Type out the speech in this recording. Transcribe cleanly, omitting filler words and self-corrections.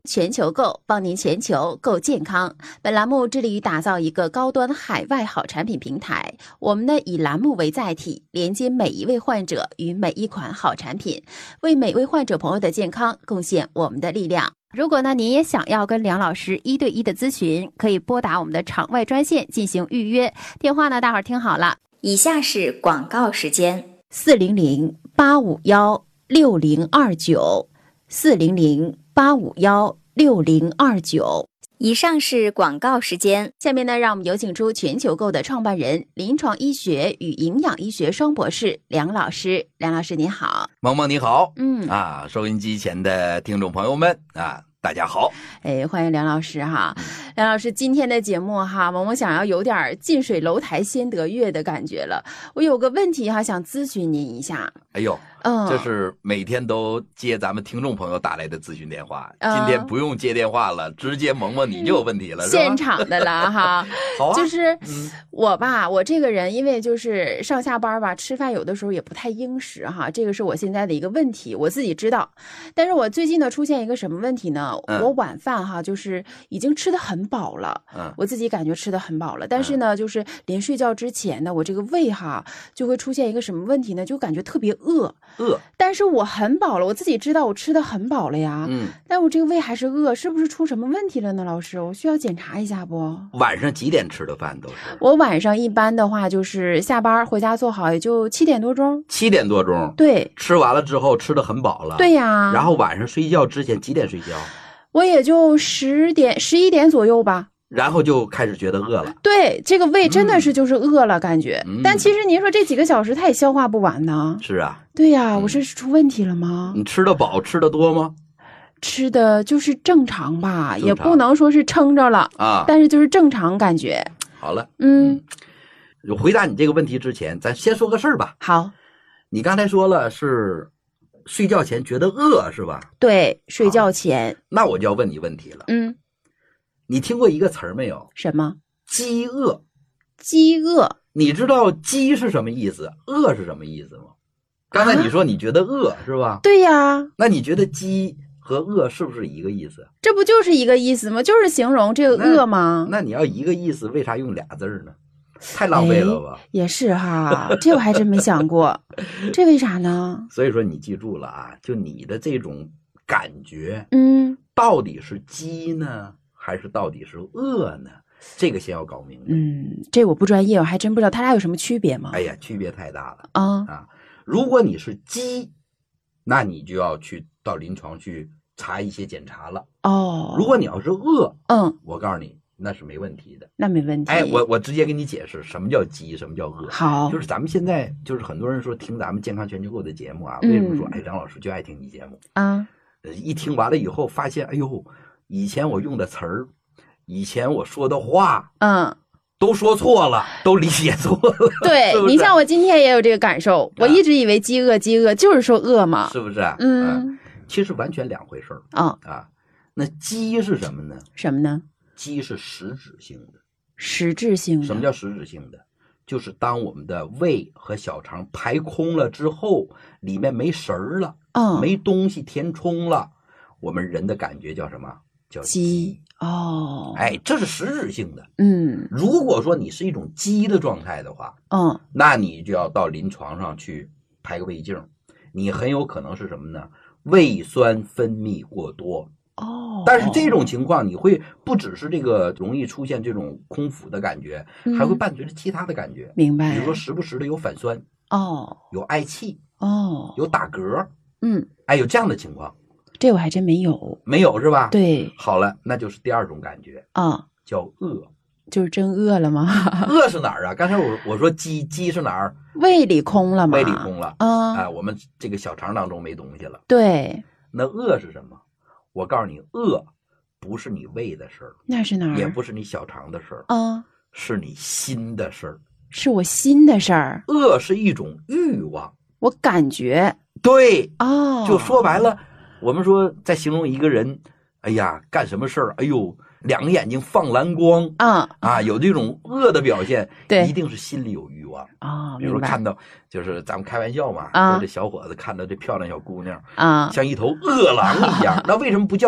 全球购，帮您全球购健康。本栏目致力于打造一个高端海外好产品平台。我们呢以栏目为载体，连接每一位患者与每一款好产品，为每位患者朋友的健康贡献我们的力量。如果呢您也想要跟梁老师1对1的咨询，可以拨打我们的场外专线进行预约。电话呢，大伙儿听好了， 以下是广告时间 ：400-851-6029，400-851-6029。 以上是广告时间。 下面呢，让我们有请出全球购的创办人、临床医学与营养医学双博士梁老师。梁老师您好。 萌萌你好。收音机前的听众朋友们大家好。 欢迎梁老师哈。梁老师，今天的节目哈，萌萌想要有点近水楼台先得月的感觉了。我有个问题哈，想咨询您一下。这是每天都接咱们听众朋友打来的咨询电话，今天不用接电话了，直接萌萌你就有问题了，是吧？ 现场的了哈。 好啊。 就是我这个人因为就是上下班吧，吃饭有的时候也不太应时哈，这个是我现在的一个问题，我自己知道。但是我最近呢出现一个什么问题呢？我晚饭哈就是已经吃得很饱了，我自己感觉吃得很饱了，但是呢就是临睡觉之前呢，我这个胃哈就会出现一个什么问题呢？就感觉特别饿，但是我很饱了，我自己知道我吃得很饱了呀，但我这个胃还是饿，是不是出什么问题了呢？老师，我需要检查一下不？ 晚上几点吃的饭都是？ 我晚上一般的话就是下班回家做好也就7点多钟。 7点多钟？对。吃完了之后吃得很饱了。 对呀。 然后晚上睡觉之前几点睡觉？ 我也就10点11点左右吧。 然后就开始觉得饿了。 对，这个胃真的是就是饿了感觉。但其实您说这几个小时它也消化不完呢。 是啊。 对呀，我是出问题了吗？ 你吃得饱吃得多吗？ 吃的就是正常吧，也不能说是撑着了但是就是正常感觉。 好了。回答你这个问题之前，咱先说个事儿吧。 好。 你刚才说了是睡觉前觉得饿是吧？ 对，睡觉前。 那我就要问你问题了。你听过一个词儿没有？ 什么？ 饥饿。 饥饿。 你知道饥是什么意思，饿是什么意思吗？刚才你说你觉得饿是吧？ 对呀。 那你觉得饥和饿是不是一个意思？ 这不就是一个意思吗？就是形容这个饿吗？ 那你要一个意思，为啥用俩字呢？太浪费了吧。 也是哈，这我还真没想过。这为啥呢？ 所以说你记住了啊，就你的这种感觉到底是饥呢还是到底是饿呢？这个先要搞明白。 这我不专业，我还真不知道他俩有什么区别吗？ 哎呀，区别太大了如果你是饥，那你就要去到临床去查一些检查了。如果你要是饿，我告诉你那是没问题的。 那没问题。 我直接给你解释什么叫饥，什么叫饿。 好。 就是咱们现在就是很多人说听咱们健康全球购的节目为什么说梁老师就爱听你节目一听完了以后发现以前我用的词儿，以前我说的话都说错了，都理解错了。 对， 是不是？ 你像我今天也有这个感受，我一直以为饥饿就是说饿嘛， 是不是？其实完全两回事那饥是什么呢？ 什么呢？ 饥是实质性的。 实质性的。 什么叫实质性的？就是当我们的胃和小肠排空了之后，里面没食儿了没东西填充了，我们人的感觉叫什么？叫饥。这是实质性的。如果说你是一种饥的状态的话那你就要到临床上去拍个胃镜，你很有可能是什么呢？胃酸分泌过多。但是这种情况你会不只是这个容易出现这种空腹的感觉，还会伴随着其他的感觉。 明白。 比如说时不时的有反酸有嗳气有打嗝有这样的情况。 这我还真没有。 没有是吧？ 对。 好了，那就是第二种感觉叫饿。 就是真饿了吗？ 饿是哪儿啊？刚才我说饥是哪儿？ 胃里空了吗？ 胃里空了我们这个小肠当中没东西了。 对。 那饿是什么？我告诉你，饿不是你胃的事儿， 那是哪儿？ 也不是你小肠的事儿是你心的事儿。 是我心的事儿。 饿是一种欲望， 我感觉。 对就说白了，我们说在形容一个人干什么事儿两个眼睛放蓝光有这种饿的表现， 对， 一定是心里有欲望比如说看到，就是咱们开玩笑嘛说这小伙子看到这漂亮小姑娘像一头饿狼一样那为什么不叫